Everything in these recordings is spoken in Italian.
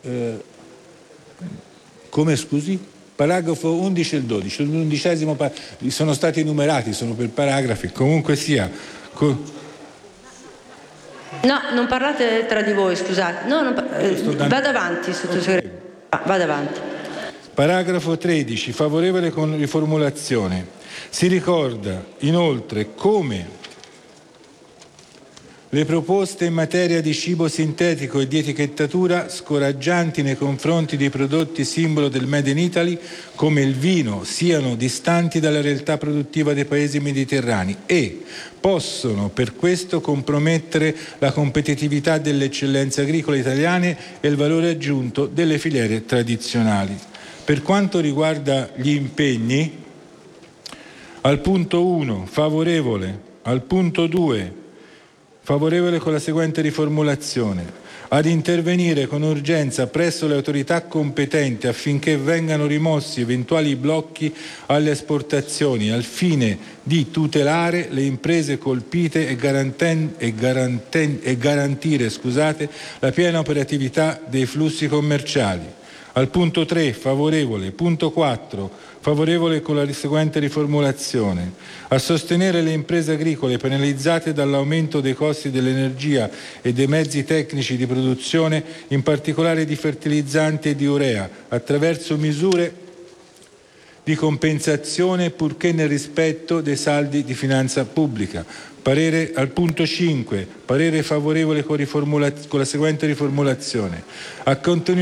come scusi? Paragrafo 11 e 12, l'undicesimo sono stati numerati, sono per paragrafi, comunque sia. No, non parlate tra di voi, scusate. No, vada avanti, sottosegretario. Vada avanti. Paragrafo 13, favorevole con riformulazione. Si ricorda inoltre come le proposte in materia di cibo sintetico e di etichettatura scoraggianti nei confronti dei prodotti simbolo del Made in Italy, come il vino, siano distanti dalla realtà produttiva dei paesi mediterranei e possono per questo compromettere la competitività delle eccellenze agricole italiane e il valore aggiunto delle filiere tradizionali. Per quanto riguarda gli impegni, al punto 1 favorevole, al punto 2 favorevole con la seguente riformulazione: ad intervenire con urgenza presso le autorità competenti affinché vengano rimossi eventuali blocchi alle esportazioni al fine di tutelare le imprese colpite e garantire la piena operatività dei flussi commerciali. Al punto 3 favorevole, punto 4 favorevole con la seguente riformulazione: a sostenere le imprese agricole penalizzate dall'aumento dei costi dell'energia e dei mezzi tecnici di produzione, in particolare di fertilizzanti e di urea, attraverso misure di compensazione purché nel rispetto dei saldi di finanza pubblica. Parere al punto 5, parere favorevole con la seguente riformulazione: a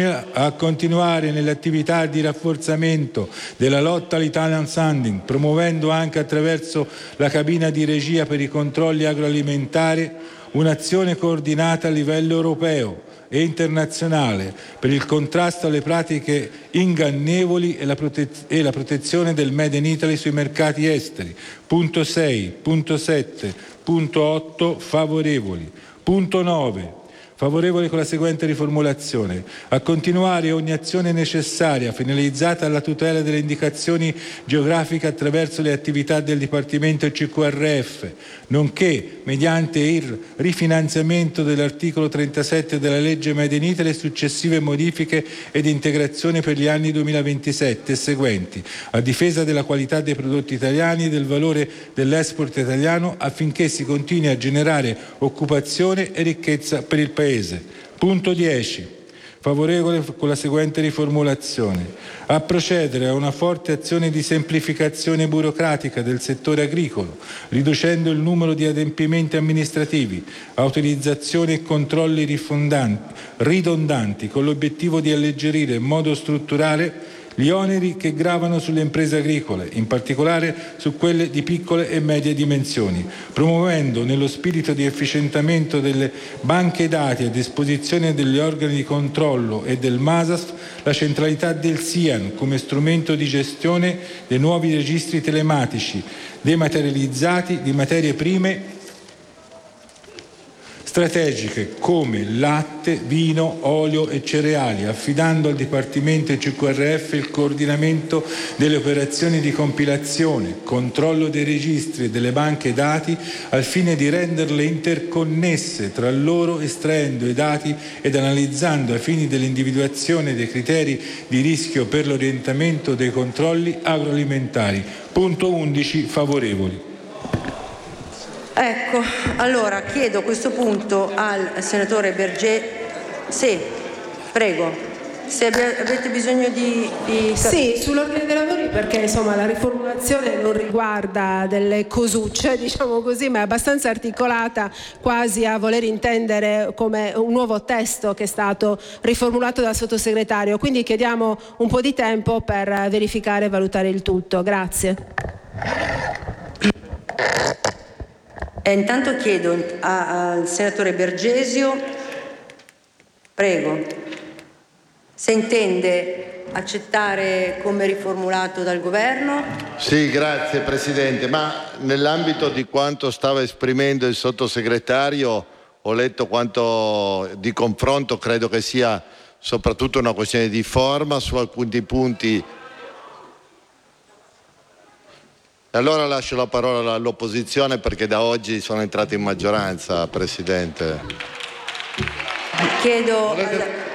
continuare nelle attività di rafforzamento della lotta all'Italian sounding, promuovendo anche attraverso la cabina di regia per i controlli agroalimentari un'azione coordinata a livello europeo e internazionale per il contrasto alle pratiche ingannevoli e la protezione del Made in Italy sui mercati esteri. Punto 6, punto 7, punto 8 favorevoli. Punto 9 favorevole con la seguente riformulazione: a continuare ogni azione necessaria finalizzata alla tutela delle indicazioni geografiche attraverso le attività del Dipartimento CQRF, nonché mediante il rifinanziamento dell'articolo 37 della legge Made in Italy e successive modifiche ed integrazioni per gli anni 2027 e seguenti, a difesa della qualità dei prodotti italiani e del valore dell'export italiano, affinché si continui a generare occupazione e ricchezza per il Paese. Punto 10. Favorevole con la seguente riformulazione: a procedere a una forte azione di semplificazione burocratica del settore agricolo, riducendo il numero di adempimenti amministrativi, autorizzazioni e controlli ridondanti, con l'obiettivo di alleggerire in modo strutturale gli oneri che gravano sulle imprese agricole, in particolare su quelle di piccole e medie dimensioni, promuovendo nello spirito di efficientamento delle banche dati a disposizione degli organi di controllo e del MASAF la centralità del SIAN come strumento di gestione dei nuovi registri telematici dematerializzati di materie prime strategiche come latte, vino, olio e cereali, affidando al Dipartimento CQRF il coordinamento delle operazioni di compilazione, controllo dei registri e delle banche dati al fine di renderle interconnesse tra loro, estraendo i dati ed analizzando ai fini dell'individuazione dei criteri di rischio per l'orientamento dei controlli agroalimentari. Punto 11 favorevoli. Ecco, allora chiedo a questo punto al senatore Bergesio. Sì, prego. Se avete bisogno di... Sì, sull'ordine dei lavori, perché insomma la riformulazione non riguarda delle cosucce, diciamo così, ma è abbastanza articolata, quasi a voler intendere come un nuovo testo che è stato riformulato dal sottosegretario. Quindi chiediamo un po' di tempo per verificare e valutare il tutto. Grazie. Intanto chiedo al senatore Bergesio, prego, se intende accettare come riformulato dal Governo. Sì, grazie Presidente, ma nell'ambito di quanto stava esprimendo il sottosegretario ho letto quanto di confronto, credo che sia soprattutto una questione di forma su alcuni punti. Allora lascio la parola all'opposizione perché da oggi sono entrato in maggioranza, Presidente. Chiedo